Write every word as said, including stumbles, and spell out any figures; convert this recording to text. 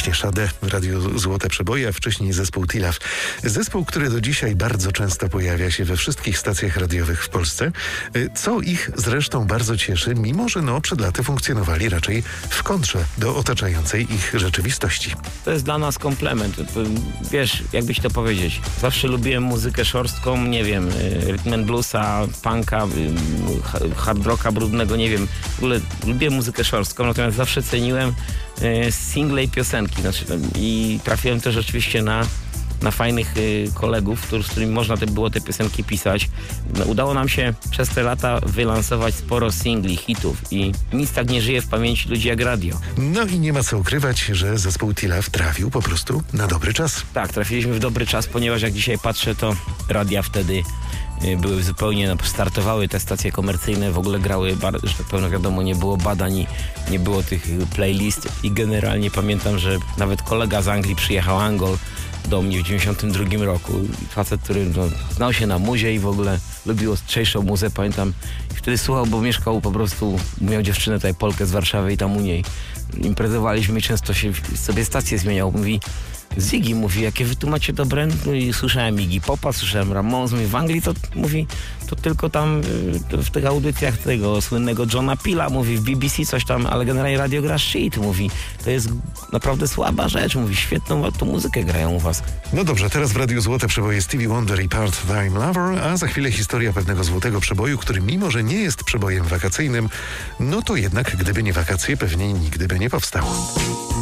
właśnie Sade w Radiu Złote Przeboje, a wcześniej zespół Tilaf. Zespół, który do dzisiaj bardzo często pojawia się we wszystkich stacjach radiowych w Polsce, co ich zresztą bardzo cieszy, mimo że no, przed laty funkcjonowali raczej w kontrze do otaczającej ich rzeczywistości. To jest dla nas komplement. Wiesz, jakbyś to powiedzieć. Zawsze lubiłem muzykę szorstką, nie wiem, rhythm and bluesa, punka, hard rocka brudnego, nie wiem. W ogóle lubiłem muzykę szorstką, natomiast zawsze ceniłem single i piosenki. Znaczy, i trafiłem też oczywiście na na fajnych y, kolegów, który, z którymi można te, było te piosenki pisać. No, udało nam się przez te lata wylansować sporo singli, hitów i nic tak nie żyje w pamięci ludzi jak radio. No i nie ma co ukrywać, że zespół Tilaf trafił po prostu na dobry czas. Tak, trafiliśmy w dobry czas, ponieważ jak dzisiaj patrzę, to radia wtedy y, były zupełnie, no, startowały te stacje komercyjne, w ogóle grały, że tak powiem, wiadomo, nie było badań, nie było tych playlist i generalnie pamiętam, że nawet kolega z Anglii przyjechał, Angol, do mnie w dziewięćdziesiątym drugim roku. Facet, który no, znał się na muzie i w ogóle lubił ostrzejszą muzę, pamiętam. I wtedy słuchał, bo mieszkał po prostu, miał dziewczynę tutaj, Polkę z Warszawy i tam u niej. Imprezowaliśmy i często się sobie stację zmieniał. Mówi, Ziggy, mówi, jakie wy tu macie dobre? No i słyszałem Iggy Popa, słyszałem Ramones, mówi, w Anglii to, mówi, to tylko tam w tych audycjach tego słynnego Johna Pilla, mówi, w B B C coś tam, ale generalnie radio gra shit, mówi, to jest naprawdę słaba rzecz, mówi, świetną tą muzykę grają u was. No dobrze, teraz w Radiu Złote Przeboje Stevie Wonder i Part-Time Lover, a za chwilę historia pewnego złotego przeboju, który mimo, że nie jest przebojem wakacyjnym, no to jednak gdyby nie wakacje, pewnie nigdy by nie powstał.